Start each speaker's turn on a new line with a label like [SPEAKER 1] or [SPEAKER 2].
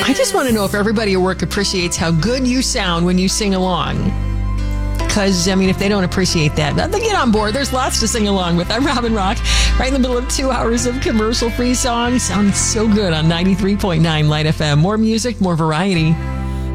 [SPEAKER 1] I just want to know if everybody at work appreciates how good you sound when you sing along. Because, if they don't appreciate that, then get on board. There's lots to sing along with. I'm Robin Rock, right in the middle of 2 hours of commercial-free songs. Sounds so good on 93.9 Light FM. More music, more variety.